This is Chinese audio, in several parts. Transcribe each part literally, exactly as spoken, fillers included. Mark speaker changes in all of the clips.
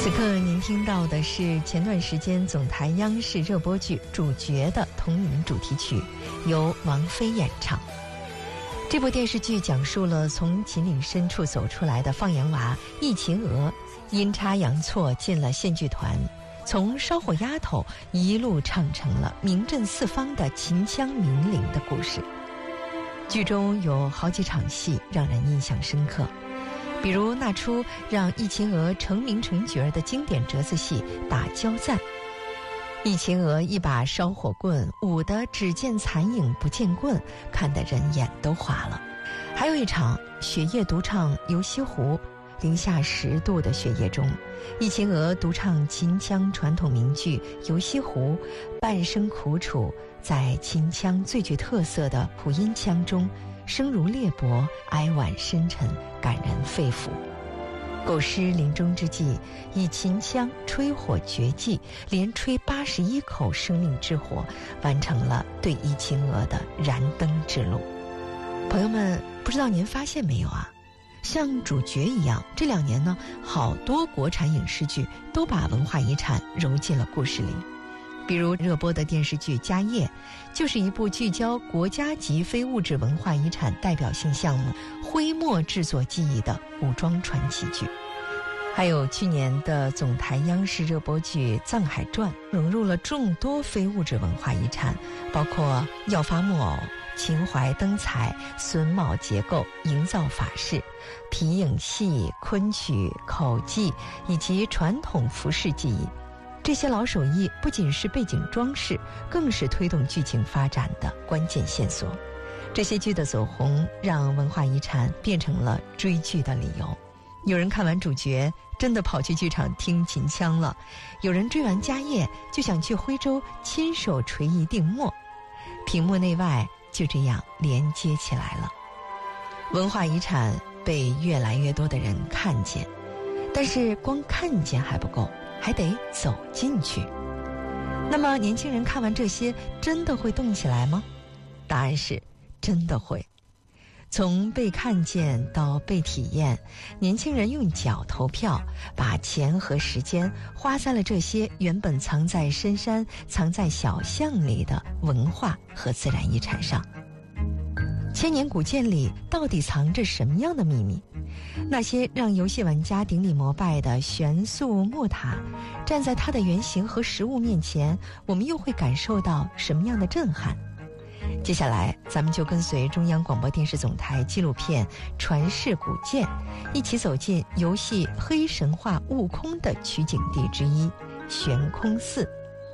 Speaker 1: 此刻您听到的是前段时间总台央视热播剧《主角》的同名主题曲，由王菲演唱。这部电视剧讲述了从秦岭深处走出来的放羊娃易秦娥，阴差阳错进了县剧团，从烧火丫头一路唱成了名震四方的秦腔名伶的故事。剧中有好几场戏让人印象深刻，比如那出让易秦娥成名成角的经典折子戏《打交赞》，易秦娥一把烧火棍舞得只见残影不见棍，看得人眼都花了。还有一场雪夜独唱《游西湖》，零下十度的雪夜中，易秦娥独唱秦腔传统名剧《游西湖》，半生苦楚，在秦腔最具特色的普音腔中，声如裂帛，哀婉深沉，感人肺腑。构思临终之际，以秦腔吹火绝技，连吹八十一口生命之火，完成了对易秦娥的燃灯之路。朋友们，不知道您发现没有啊？像主角一样，这两年呢，好多国产影视剧都把文化遗产揉进了故事里。比如热播的电视剧《家业》，就是一部聚焦国家级非物质文化遗产代表性项目徽墨制作技艺的武装传奇剧。还有去年的总台央视热播剧《藏海传》，融入了众多非物质文化遗产，包括耀发木偶、秦淮灯彩、榫卯结构、营造法式、皮影戏、昆曲、口技以及传统服饰技艺。这些老手艺不仅是背景装饰，更是推动剧情发展的关键线索。这些剧的走红，让文化遗产变成了追剧的理由。有人看完主角，真的跑去剧场听秦腔了；有人追完家业，就想去徽州亲手锤一锭墨。屏幕内外就这样连接起来了。文化遗产被越来越多的人看见，但是光看见还不够，还得走进去。那么年轻人看完这些，真的会动起来吗？答案是真的会。从被看见到被体验，年轻人用脚投票，把钱和时间花在了这些原本藏在深山、藏在小巷里的文化和自然遗产上。千年古建里到底藏着什么样的秘密？那些让游戏玩家顶礼膜拜的悬塑木塔，站在它的原型和实物面前，我们又会感受到什么样的震撼？接下来咱们就跟随中央广播电视总台纪录片《传世古剑》，一起走进游戏黑神话悟空的取景地之一悬空寺。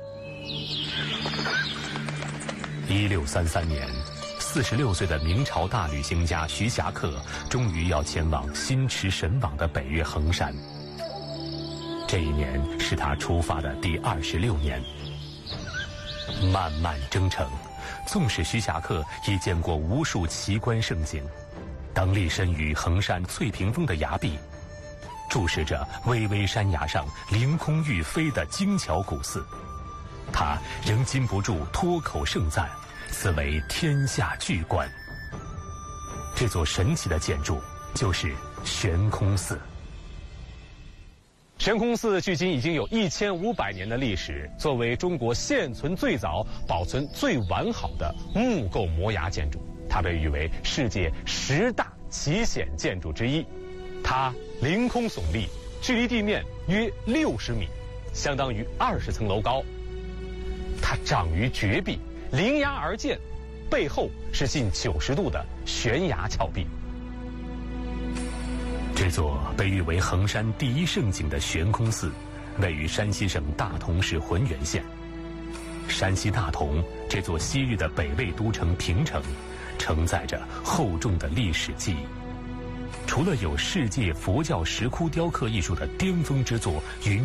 Speaker 2: 一六三三年，四十六岁的明朝大旅行家徐霞客终于要前往心驰神往的北岳衡山。这一年是他出发的第二十六年。漫漫征程，纵使徐霞客已见过无数奇观胜景，当立身于衡山翠屏峰的崖壁，注视着巍巍山崖上凌空欲飞的精巧古寺，他仍禁不住脱口盛赞：此为天下巨观。这座神奇的建筑就是悬空寺。
Speaker 3: 悬空寺距今已经有一千五百年的历史，作为中国现存最早、保存最完好的木构摩崖建筑，它被誉为世界十大奇险建筑之一。它凌空耸立，距离地面约六十米，相当于二十层楼高。它长于绝壁，临崖而建，背后是近九十度的悬崖峭壁。
Speaker 2: 这座被誉为衡山第一胜景的悬空寺，位于山西省大同市浑源县。山西大同这座昔日的北魏都城平城，承载着厚重的历史记忆。除了有世界佛教石窟雕刻艺术的巅峰之作云